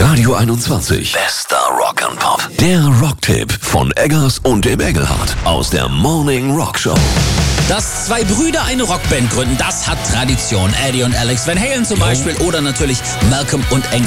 Radio 21. Bester Rock and Pop. Der Rocktipp von Eggers und dem Engelhardt aus der Morning Rock Show. Dass zwei Brüder eine Rockband gründen, das hat Tradition. Eddie und Alex Van Halen zum Beispiel oder natürlich Malcolm und Angus